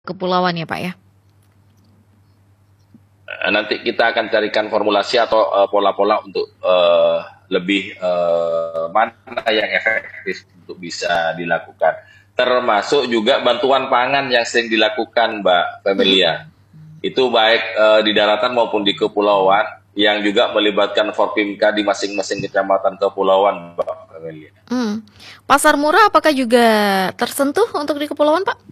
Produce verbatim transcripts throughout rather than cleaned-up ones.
kepulauan ya Pak ya? Nanti kita akan carikan formulasi atau uh, pola-pola untuk uh, lebih uh, mana yang efektif untuk bisa dilakukan. Termasuk juga bantuan pangan yang sering dilakukan, Mbak Familia. Itu baik uh, di daratan maupun di kepulauan, yang juga melibatkan Forpimka di masing-masing kecamatan kepulauan, Mbak Familia. Hmm. Pasar murah apakah juga tersentuh untuk di kepulauan, Pak?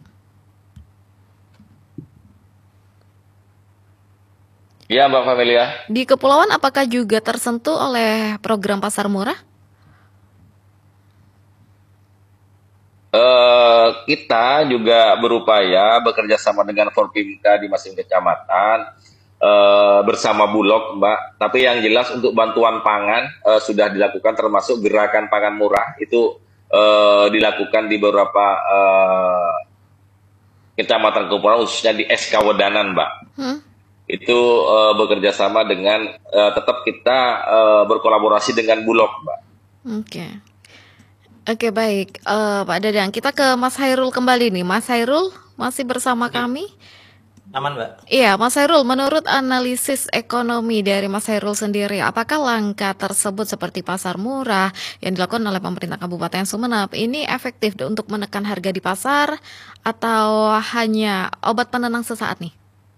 Iya, Mbak Familia. Di kepulauan apakah juga tersentuh oleh program pasar murah? Uh, kita juga berupaya bekerja sama dengan Forpimka di masing kecamatan uh, bersama Bulog, Mbak. Tapi yang jelas untuk bantuan pangan uh, sudah dilakukan, termasuk gerakan pangan murah itu uh, dilakukan di beberapa uh, kecamatan kepulauan, khususnya di S K Wedanan, Mbak. Hmm? Itu uh, bekerja sama dengan uh, tetap kita uh, berkolaborasi dengan Bulog, Mbak. Oke. Okay. Oke, baik, uh, Pak Dadang. Kita ke Mas Hairul kembali nih. Mas Hairul masih bersama Oke. kami? Aman, Mbak. Iya, Mas Hairul, menurut analisis ekonomi dari Mas Hairul sendiri, apakah langkah tersebut seperti pasar murah yang dilakukan oleh pemerintah Kabupaten Sumeneb ini efektif untuk menekan harga di pasar atau hanya obat penenang sesaat nih?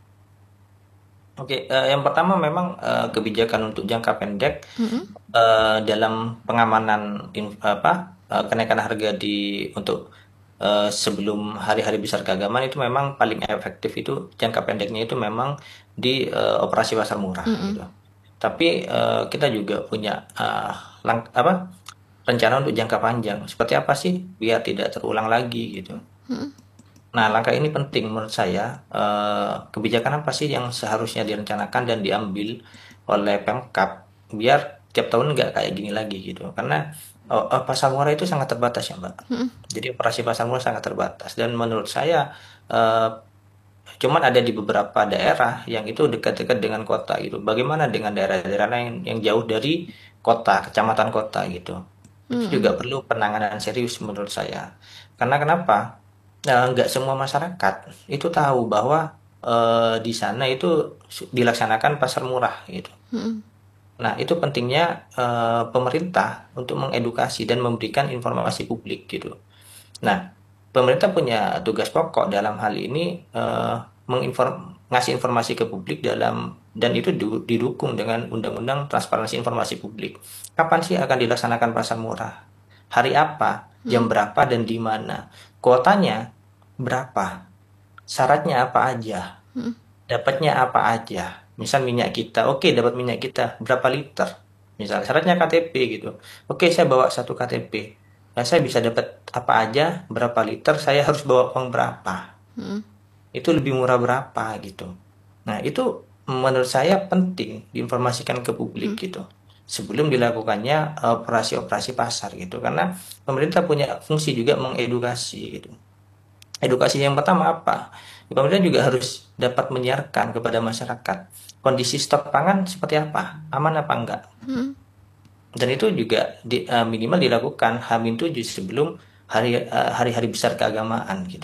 Oke, uh, yang pertama memang uh, kebijakan untuk jangka pendek Mm-mm. uh, dalam pengamanan in, apa uh, kenaikan harga di untuk uh, sebelum hari-hari besar keagamaan itu memang paling efektif itu jangka pendeknya itu memang di uh, operasi pasar murah Mm-mm. gitu. Tapi uh, kita juga punya uh, lang apa rencana untuk jangka panjang. Seperti apa sih biar tidak terulang lagi gitu. Mm-mm. Nah, langkah ini penting menurut saya. Eh, kebijakan apa sih yang seharusnya direncanakan dan diambil oleh Pemkab biar tiap tahun nggak kayak gini lagi gitu. Karena oh, oh, pasar murah itu sangat terbatas ya, Mbak. Mm-mm. Jadi operasi pasar murah sangat terbatas dan menurut saya eh, cuman ada di beberapa daerah yang itu dekat-dekat dengan kota gitu. Bagaimana dengan daerah-daerah lain yang jauh dari kota, kecamatan kota gitu. Itu Mm-mm. juga perlu penanganan serius menurut saya. Karena kenapa? Nah, nggak semua masyarakat itu tahu bahwa eh, di sana itu su- dilaksanakan pasar murah gitu. Mm-mm. Nah, itu pentingnya eh, pemerintah untuk mengedukasi dan memberikan informasi publik gitu. Nah, pemerintah punya tugas pokok dalam hal ini eh, menginform ngasih informasi ke publik dalam dan itu du- didukung dengan Undang-Undang Transparansi Informasi Publik. Kapan sih akan dilaksanakan pasar murah? Hari apa? Jam Mm-mm. berapa dan di mana? Kuotanya berapa? Syaratnya apa aja? Mm-mm. Dapatnya apa aja? Misal minyak kita, oke dapat minyak kita berapa liter? Misal syaratnya K T P gitu. Oke saya bawa satu K T P. Nah, saya bisa dapat apa aja, berapa liter, saya harus bawa uang berapa. Mm-mm. Itu lebih murah berapa gitu. Nah, itu menurut saya penting diinformasikan ke publik gitu. Sebelum dilakukannya eh, operasi-operasi pasar gitu. Karena pemerintah punya fungsi juga mengedukasi gitu. Edukasi yang pertama apa? Pemerintah juga harus dapat menyiarkan kepada masyarakat kondisi stok pangan seperti apa, aman apa enggak. Mm-mm. Dan itu juga di, eh, minimal dilakukan H tujuh sebelum hari eh, hari-hari besar keagamaan gitu.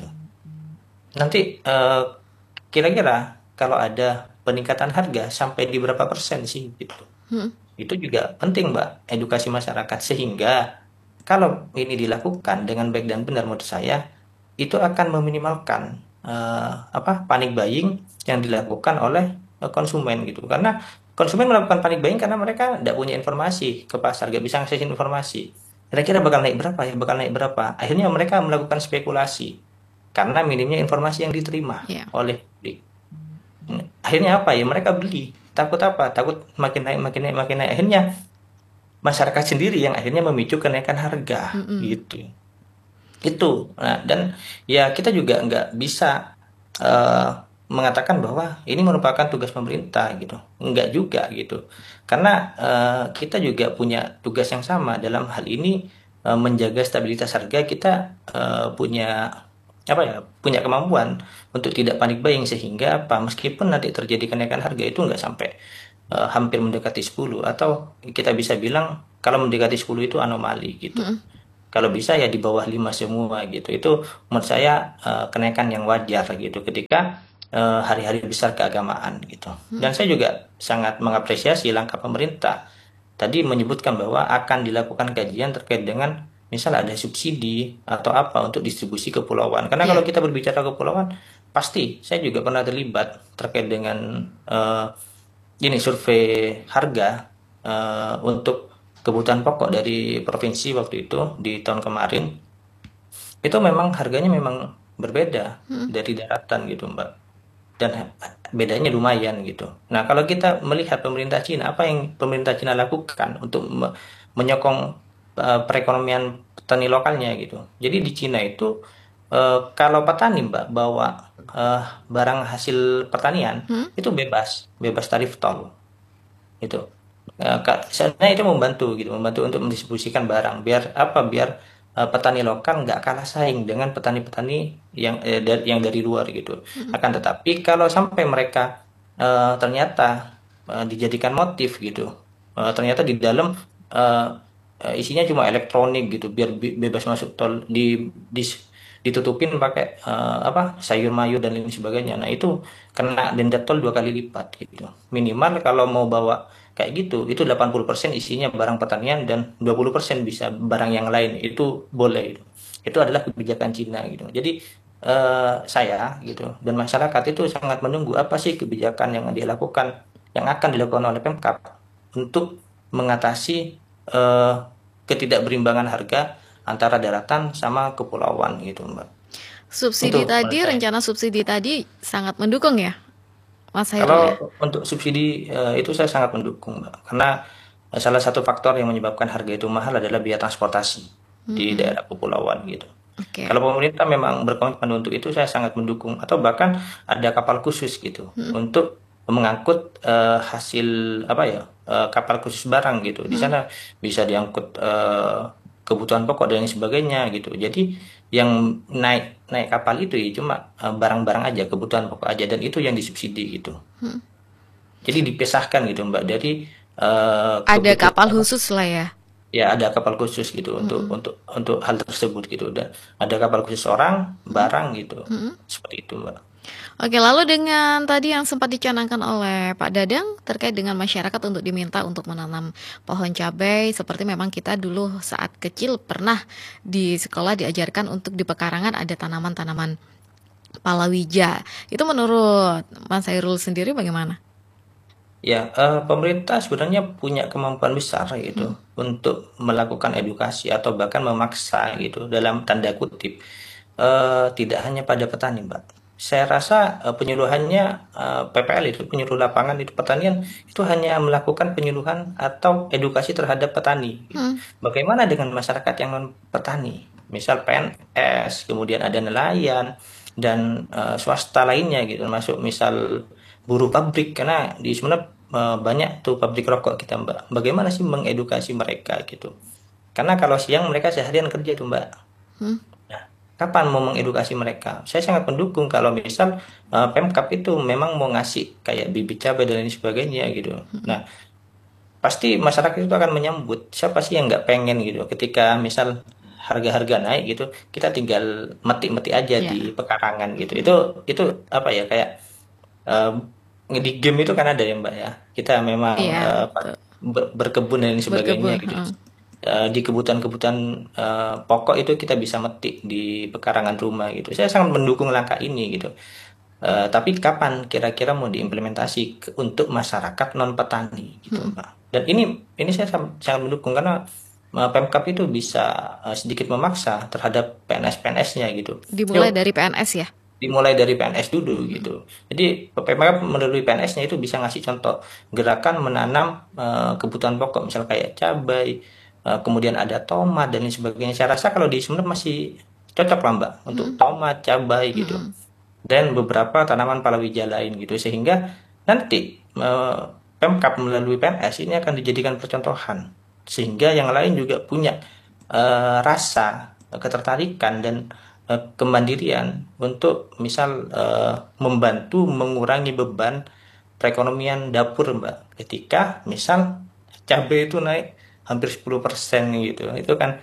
Nanti eh, kira-kira kalau ada peningkatan harga sampai di berapa persen sih gitu. Mm-mm. Itu juga penting, Mbak, edukasi masyarakat sehingga kalau ini dilakukan dengan baik dan benar menurut saya itu akan meminimalkan eh, apa panic buying yang dilakukan oleh eh, konsumen gitu. Karena konsumen melakukan panic buying karena mereka tidak punya informasi ke pasar, nggak bisa akses informasi. Kira-kira bakal naik berapa ya, bakal naik berapa. Akhirnya mereka melakukan spekulasi karena minimnya informasi yang diterima Yeah. oleh publik. Akhirnya apa ya? Mereka beli. Takut apa? Takut makin naik, makin naik, makin naik. Akhirnya masyarakat sendiri yang akhirnya memicu kenaikan harga Mm-mm. gitu. Itu. Nah, dan ya kita juga nggak bisa eh, mengatakan bahwa ini merupakan tugas pemerintah gitu. Enggak juga gitu. Karena eh, kita juga punya tugas yang sama dalam hal ini eh, menjaga stabilitas harga. Kita eh, punya apa ya? Punya kemampuan untuk tidak panik buying sehingga apa? Meskipun nanti terjadi kenaikan harga itu nggak sampai eh, hampir mendekati sepuluh atau kita bisa bilang kalau mendekati sepuluh itu anomali gitu. Mm-mm. kalau bisa ya di bawah lima semua gitu. Itu menurut saya eh, kenaikan yang wajar gitu ketika eh, hari-hari besar keagamaan gitu. Dan saya juga sangat mengapresiasi langkah pemerintah tadi menyebutkan bahwa akan dilakukan kajian terkait dengan misal ada subsidi atau apa untuk distribusi kepulauan. Karena kalau Iya. kita berbicara kepulauan, pasti saya juga pernah terlibat terkait dengan eh, ini survei harga eh, untuk kebutuhan pokok dari provinsi waktu itu di tahun kemarin. Itu memang harganya memang berbeda Mm. dari daratan gitu, Mbak. Dan bedanya lumayan gitu. Nah, kalau kita melihat pemerintah Cina, apa yang pemerintah Cina lakukan untuk me- menyokong eh, perekonomian petani lokalnya gitu. Jadi di Cina itu eh, kalau petani Mbak bawa eh, barang hasil pertanian Mm. itu bebas, bebas tarif tol itu. Eh, Kak, sebenarnya itu membantu gitu, membantu untuk mendistribusikan barang biar apa? Biar eh, petani lokal nggak kalah saing dengan petani-petani yang eh, da- yang dari luar gitu. Akan tetapi kalau sampai mereka eh, ternyata eh, dijadikan motif gitu, eh, ternyata di dalam eh, eh, isinya cuma elektronik gitu, biar be- bebas masuk tol di, dis- ditutupin pakai eh, apa sayur mayur dan lain sebagainya. Nah itu kena denda tol dua kali lipat gitu. Minimal kalau mau bawa kayak gitu, itu delapan puluh persen isinya barang pertanian dan dua puluh persen bisa barang yang lain. Itu boleh itu. Itu adalah kebijakan Cina gitu. Jadi eh, saya gitu dan masyarakat itu sangat menunggu apa sih kebijakan yang dilakukan yang akan dilakukan oleh Pemkab untuk mengatasi eh, ketidakberimbangan harga antara daratan sama kepulauan gitu, Mbak. Subsidi Itu tadi, menurut saya. rencana subsidi tadi sangat mendukung ya, Mas Kalau Hairul ya? untuk subsidi eh, itu saya sangat mendukung, Mbak. Karena eh, salah satu faktor yang menyebabkan harga itu mahal adalah biaya transportasi di Mm-mm. daerah kepulauan gitu. Oke. Kalau pemerintah memang berkomitmen untuk itu, saya sangat mendukung. Atau bahkan ada kapal khusus gitu Mm-mm. untuk mengangkut eh, hasil apa ya eh, kapal khusus barang gitu. Di Mm-mm. sana bisa diangkut eh, kebutuhan pokok dan lain sebagainya gitu. Jadi yang naik naik kapal itu ya cuma eh, barang-barang aja, kebutuhan pokok aja dan itu yang disubsidi gitu. Mm. Jadi dipisahkan gitu Mbak dari eh, Ada kapal kebutuhan khusus lah ya. ya ada kapal khusus gitu untuk Mm-mm. untuk untuk hal tersebut gitu dan ada kapal khusus orang Mm-mm. barang gitu Mm-mm. seperti itu Mbak. Oke, lalu dengan tadi yang sempat dicanangkan oleh Pak Dadang terkait dengan masyarakat untuk diminta untuk menanam pohon cabai, seperti memang kita dulu saat kecil pernah di sekolah diajarkan untuk di pekarangan ada tanaman-tanaman palawija. Itu menurut Mas Hairul sendiri bagaimana? Ya eh, pemerintah sebenarnya punya kemampuan besar gitu Hmm. untuk melakukan edukasi atau bahkan memaksa gitu dalam tanda kutip eh, tidak hanya pada petani Mbak. Saya rasa eh, penyuluhannya eh, P P L itu penyuluh lapangan itu pertanian itu hanya melakukan penyuluhan atau edukasi terhadap petani. Gitu. Hmm. Bagaimana dengan masyarakat yang non petani? Misal P N S, kemudian ada nelayan dan eh, swasta lainnya gitu, termasuk misal buruh pabrik karena di sebenarnya eh, banyak tuh pabrik rokok kita Mbak. Bagaimana sih mengedukasi mereka gitu? Karena kalau siang mereka seharian kerja tuh Mbak. Hmm. Nah, kapan mau mengedukasi mereka? Saya sangat mendukung kalau misal eh, Pemkab itu memang mau ngasih kayak bibit cabai dan lain sebagainya gitu. Nah, pasti masyarakat itu akan menyambut. Siapa sih yang nggak pengen gitu ketika misal harga-harga naik gitu, kita tinggal meti-meti aja Ya. di pekarangan gitu. Itu itu apa ya kayak eh, di game itu kan ada ya Mbak ya. Kita memang Iya, eh, betul. ber- berkebun dan lain sebagainya Berkebun. gitu. Hmm. Eh, di kebutuhan-kebutuhan eh, pokok itu kita bisa metik di pekarangan rumah gitu. Saya sangat mendukung langkah ini gitu. Eh, tapi kapan kira-kira mau diimplementasi ke- untuk masyarakat non petani gitu Hmm. Mbak. Dan ini ini saya sam- sangat mendukung karena eh, Pemkab itu bisa eh, sedikit memaksa terhadap P N S-P N S-nya gitu. Dimulai Yuk dari P N S ya. dimulai dari P N S dulu gitu. Jadi Pemkab melalui P N S-nya itu bisa ngasih contoh gerakan menanam eh, kebutuhan pokok misal kayak cabai, eh, kemudian ada tomat dan lain sebagainya. Saya rasa kalau di Sumeneb masih cocok lah Mbak untuk Hmm. tomat, cabai gitu. Hmm. Dan beberapa tanaman palawija lain gitu sehingga nanti eh, Pemkab melalui P N S ini akan dijadikan percontohan sehingga yang lain juga punya eh, rasa ketertarikan dan eh, kemandirian untuk misal eh, membantu mengurangi beban perekonomian dapur Mbak ketika misal cabai itu naik hampir sepuluh persen gitu itu kan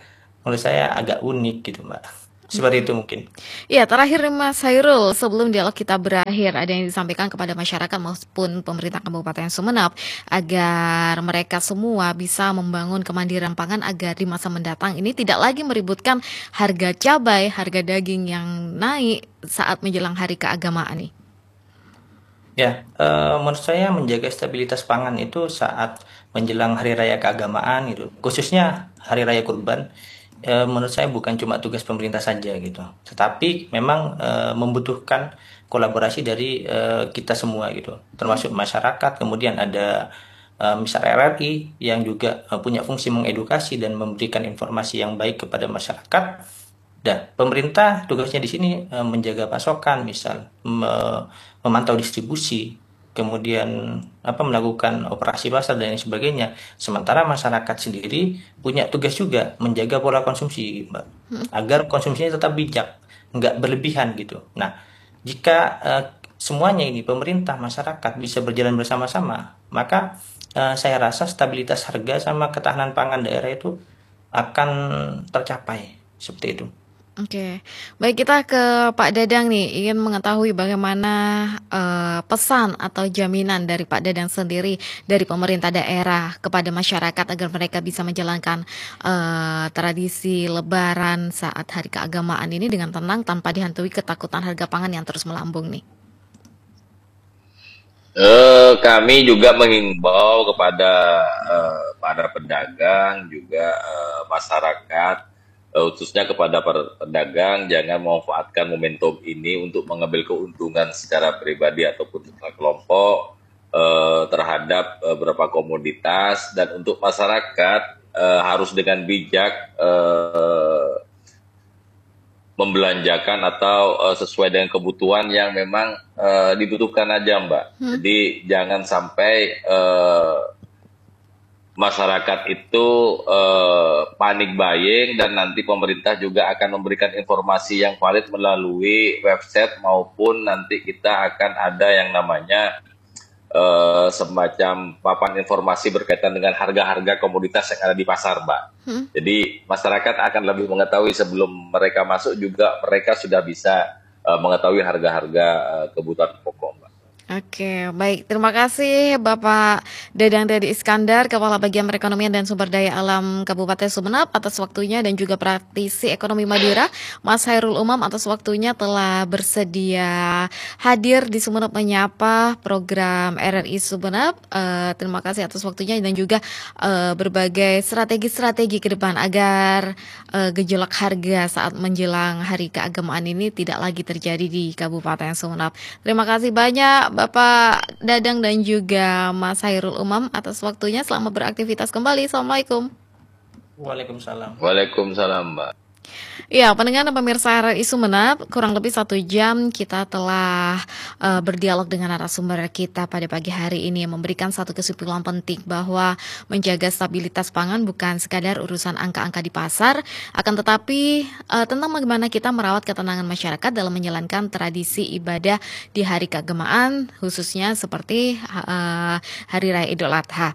menurut saya agak unik gitu, Mbak. Seperti itu mungkin. Ya, terakhir nih Mas Hairul, sebelum dialog kita berakhir, ada yang disampaikan kepada masyarakat maupun pemerintah Kabupaten Sumeneb agar mereka semua bisa membangun kemandirian pangan agar di masa mendatang ini tidak lagi meributkan harga cabai, harga daging yang naik saat menjelang hari keagamaan nih. Ya, eh, menurut saya menjaga stabilitas pangan itu saat menjelang hari raya keagamaan gitu, khususnya hari raya Kurban. eh, menurut saya bukan cuma tugas pemerintah saja gitu, tetapi memang eh, membutuhkan kolaborasi dari eh, kita semua gitu, termasuk masyarakat. Kemudian ada eh, misal R R I yang juga eh, punya fungsi mengedukasi dan memberikan informasi yang baik kepada masyarakat. Dan pemerintah tugasnya di sini eh, menjaga pasokan, misal me- memantau distribusi, kemudian apa melakukan operasi pasar dan lain sebagainya. Sementara masyarakat sendiri punya tugas juga menjaga pola konsumsi, Mbak, agar konsumsinya tetap bijak, nggak berlebihan gitu. Nah, jika eh, semuanya ini pemerintah, masyarakat bisa berjalan bersama-sama, maka eh, saya rasa stabilitas harga sama ketahanan pangan daerah itu akan tercapai seperti itu. Oke, baik kita ke Pak Dadang nih, ingin mengetahui bagaimana eh, pesan atau jaminan dari Pak Dadang sendiri dari pemerintah daerah kepada masyarakat agar mereka bisa menjalankan eh, tradisi Lebaran saat hari keagamaan ini dengan tenang tanpa dihantui ketakutan harga pangan yang terus melambung nih. Eh, kami juga mengimbau kepada eh, para pedagang juga eh, masyarakat, eh, khususnya kepada para pedagang, jangan memanfaatkan momentum ini untuk mengambil keuntungan secara pribadi ataupun secara kelompok eh, terhadap eh, beberapa komoditas, dan untuk masyarakat eh, harus dengan bijak eh, membelanjakan atau uh, sesuai dengan kebutuhan yang memang uh, dibutuhkan aja, Mbak. Hmm. Jadi jangan sampai uh, masyarakat itu uh, panik buying dan nanti pemerintah juga akan memberikan informasi yang valid melalui website maupun nanti kita akan ada yang namanya Uh, semacam papan informasi berkaitan dengan harga-harga komoditas yang ada di pasar, Mbak. Hmm. Jadi masyarakat akan lebih mengetahui sebelum mereka masuk, juga mereka sudah bisa uh, mengetahui harga-harga uh, kebutuhan pokok, Mbak. Oke, baik. Terima kasih Bapak Dadang Dedi Iskandar, Kepala Bagian Perekonomian dan Sumber Daya Alam Kabupaten Sumeneb atas waktunya, dan juga praktisi ekonomi Madura Mas Hairul Umam atas waktunya telah bersedia hadir di Sumeneb Menyapa program R R I Sumeneb. Uh, terima kasih atas waktunya dan juga uh, berbagai strategi-strategi ke depan agar uh, gejolak harga saat menjelang hari keagamaan ini tidak lagi terjadi di Kabupaten Sumeneb. Terima kasih banyak Bapak Dadang dan juga Mas Hairul Umam atas waktunya. Selamat beraktivitas kembali. Assalamualaikum. Waalaikumsalam. Waalaikumsalam, Mbak. Ya, pendengar dan pemirsa R R I Sumeneb, kurang lebih satu jam kita telah uh, berdialog dengan narasumber kita pada pagi hari ini, yang memberikan satu kesimpulan penting bahwa menjaga stabilitas pangan bukan sekadar urusan angka-angka di pasar, akan tetapi uh, tentang bagaimana kita merawat ketenangan masyarakat dalam menjalankan tradisi ibadah di hari keagamaan, khususnya seperti uh, Hari Raya Idul Adha.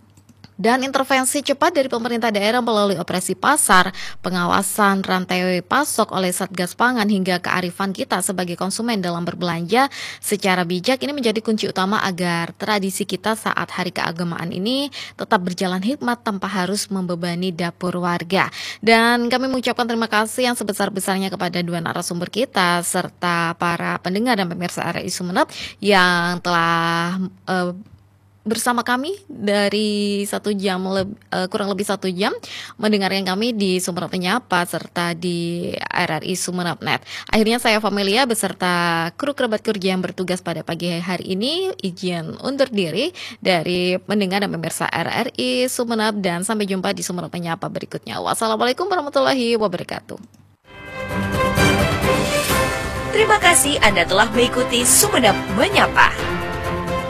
Dan intervensi cepat dari pemerintah daerah melalui operasi pasar, pengawasan rantai pasok oleh Satgas Pangan, hingga kearifan kita sebagai konsumen dalam berbelanja secara bijak ini menjadi kunci utama agar tradisi kita saat hari keagamaan ini tetap berjalan hikmat tanpa harus membebani dapur warga. Dan kami mengucapkan terima kasih yang sebesar-besarnya kepada dua narasumber kita serta para pendengar dan pemirsa R R I Sumeneb yang telah uh, bersama kami dari satu jam leb, uh, kurang lebih satu jam mendengarkan kami di Sumeneb Menyapa serta di R R I Sumeneb Net. Akhirnya saya Familia beserta kru kerabat kerja yang bertugas pada pagi hari ini izin undur diri dari pendengar dan pemirsa R R I Sumeneb, dan sampai jumpa di Sumeneb Menyapa berikutnya. Wassalamualaikum warahmatullahi wabarakatuh. Terima kasih Anda telah mengikuti Sumeneb Menyapa.